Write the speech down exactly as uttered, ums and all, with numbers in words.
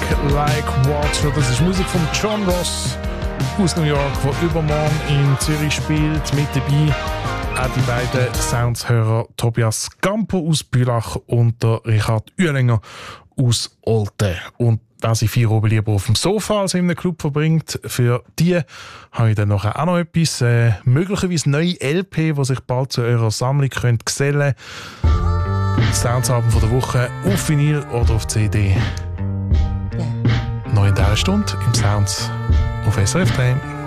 Like Water. Das ist Musik von John Ross aus New York, der übermorgen in Zürich spielt. Mit dabei auch die beiden Soundshörer Tobias Gampo aus Bülach und der Richard Uehlinger aus Olten. Und wer sich vier oben lieber auf dem Sofa als in einem Club verbringt, für die habe ich dann noch auch noch etwas, äh, möglicherweise neue L P, die sich bald zu eurer Sammlung könnt gesellen könnt. Soundsabend von der Woche auf Vinyl oder auf C D. Noch in dieser Stunde im Sounds auf S R F drei.